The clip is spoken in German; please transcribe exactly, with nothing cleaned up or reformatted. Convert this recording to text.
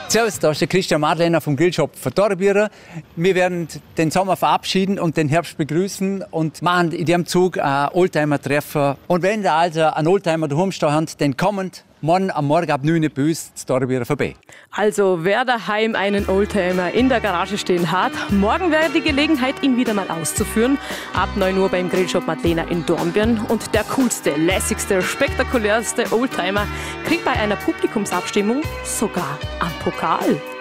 Servus, da ist der Christian Madlener vom Grillshop von Dorabierer. Wir werden den Sommer verabschieden und den Herbst begrüßen und machen in dem Zug ein Oldtimer-Treffer. Und wenn da also ein Oldtimer daheim stehen hat, dann kommend morgen am Morgen ab neun Uhr bei uns zu Dorabierer vorbei. Also wer daheim einen Oldtimer in der Garage stehen hat, morgen wäre die Gelegenheit, ihn wieder mal auszuführen. Ab neun Uhr beim Grillshop Madlener in Dornbirn. Und der coolste, lässigste, spektakulärste Oldtimer kriegt bei einer Publikumsabstimmung sogar einen Pokal.